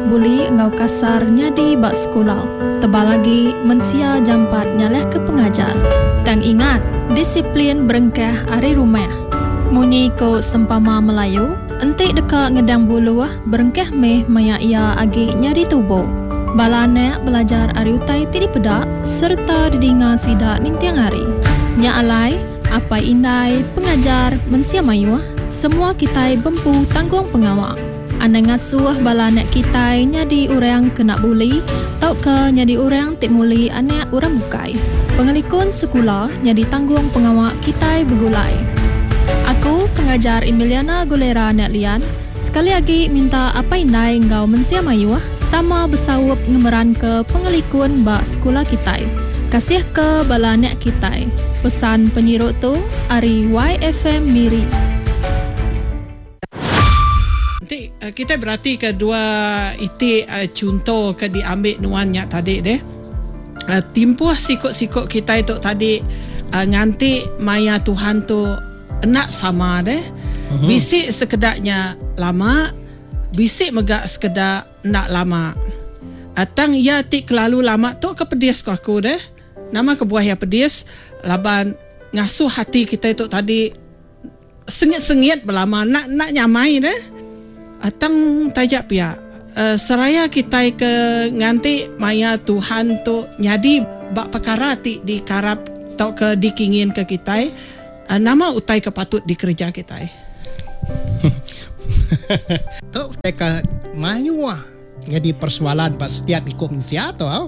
buli ngau kasar nyadi bak sekolah. Tebal lagi mensia jampat nyaleh ke pengajar. Dan ingat, disiplin berengkah ari rumah. Munyi ko sempama Melayu, entik dekat ngedang buluh berengkah meh maya ia agi nyari tubuh. Balanek belajar ari utai tidi pedak serta didinga sidak ning tiang hari. Nya alai, apa indai pengajar mensia mayu, semua kita bempu tanggung pengawak. Anda ngasuh balanek kita nyadi orang kena buli, tau ke nyadi orang tik muli anak orang bukai. Pengelikun sekolah nyadi tanggung pengawak kita bergulai. Aku pengajar Emiliana Golera Netlian, sekali lagi minta apa indai engkau mensia mayu sama bersawup ngemeran ke pengelikun bak sekolah kita. Kasih ke balanek kita. Pesan penyirut tu ari YFM Miri. Nanti kita berarti kedua itu contoh ke diambil nuannya tadi deh. Timpuh sikut-sikut kita itu tadi nganti maya Tuhan tu nak sama deh. Bisik sekedaknya lama, bisik megak sekedar nak lama. Atang ya tik kelalu lama tu kepedias aku deh. Nama kebuah ya pedis laban ngasuh hati kita itu tadi sengit-sengit berlama nak nyamai deh. Atang tajak pia seraya kita ke nganti maya Tuhan tu nyadi bak perkara ti dikarap tau ke dikingin ke kita nama utai kepatut dikerja kita. Tu utai ke mayu jadi persoalan pas setiap ikut mensia tau.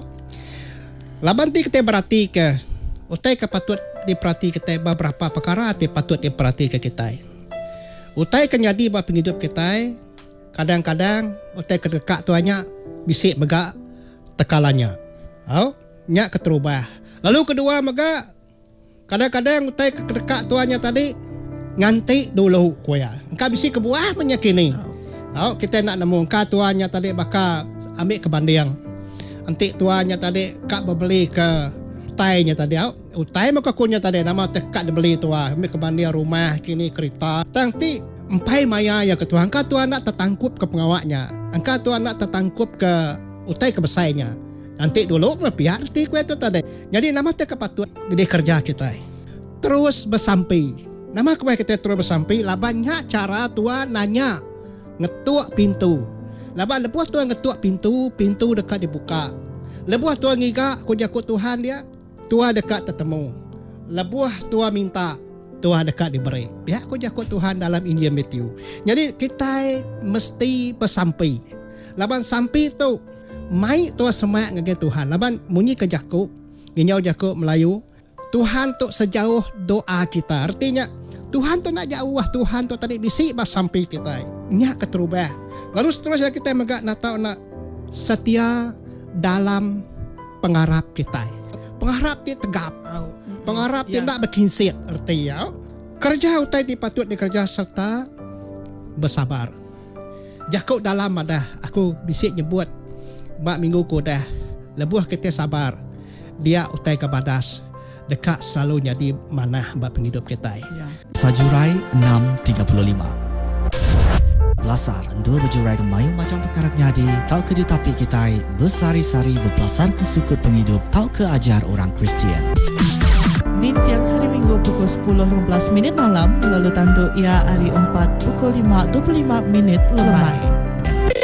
Laban ti kita berarti ke utai kepatut diperhati kita beberapa perkara ti patut diperhati ke kita. Utai ke jadi bak penghidup kita. Kadang-kadang utai kedekak tuanya bisik megak tekalannya. Nyak keterubah. Lalu kedua megak kadang-kadang utai kedekak tuanya tadi nganti dulu kuya. Engkau bisik kebuah menyakini. Kita nak nemu engkau tuanya tadi bakal ambil ke bandiang. Antik tuanya tadi kak berbeli ke utainya tadi. Utai maka kunya tadi nama tekak dibeli tua ambil ke bandiang rumah kini kereta. Nanti empai maya ya ke Tuhan. Engkau Tuhan nak tertangkup ke pengawaknya. Engkau Tuhan nak tertangkup ke utai ke besainya. Nanti dulu biar ti kue tu tadi. Jadi nama tu kepatut di kerja kita. Terus bersampai. Nama kue kita terus bersampai. Labannya cara Tuhan nanya ngetuk pintu. Laban lebuah Tuhan ngetuk pintu, pintu dekat dibuka. Lebuah Tuhan ngigak kujakut Tuhan dia, Tuhan dekat tertemu. Lebuah Tuhan minta, Tuhan dekat diberi. Biar aku jakut Tuhan dalam Injil Matthew. Jadi kita mesti bersampai. Laban sampai tu mai Tuhan semak ngege Tuhan. Laban munyi ke jakut, ginyau jakut Melayu. Tuhan tu sejauh doa kita. Artinya Tuhan tu nak jauh, Tuhan tu tadi bisik bersampai kita. Nyak keterubah. Lalu seterusnya kita megak nak tahu nak setia dalam pengharap kita. Pengharap dia tegap. Pengharap dia tak berkinsit. Artinya kerja utai dipatut dikerja serta bersabar. Jakut dalam ada aku bisik nyebut bak minggu ku dah lebuh kita sabar. Dia utai ke badas dekat selalu jadi mana bak penghidup kita. Sajurai 6:35. Belasar dua berjurai kemayu macam perkara nyadi tau ke ditapi kita bersari-sari berpelasar ke sukut penghidup tau ke ajar orang Kristian. Di tiang hari Minggu pukul 10.15 malam lalu tanduk ia hari 4 pukul 5.25 lemai.